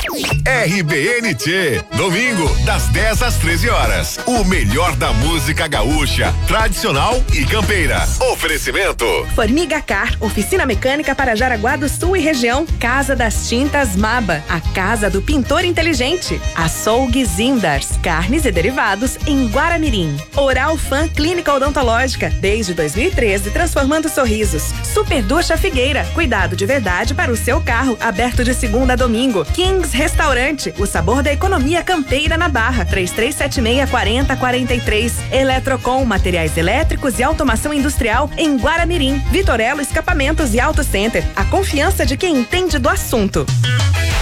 RBNT, domingo, das 10 às 13 horas. O melhor da música gaúcha, tradicional e campeira. Oferecimento. Formiga Car, oficina mecânica para Jaraguá do Sul e região. Casa das Tintas Maba, a casa do pintor inteligente. Açougue Zindars, carnes e derivados em Guaramirim. Oral Fan Clínica Odontológica, desde 2013, transformando sorrisos. Super Ducha Figueira, cuidado de verdade para o seu carro, aberto de segunda a domingo. Kings Restaurante, o sabor da economia campeira na Barra, 3376-4043. Eletrocom, materiais elétricos e automação industrial em Guaramirim. Vitorello Escapamentos e Auto Center, a confiança de quem entende do assunto.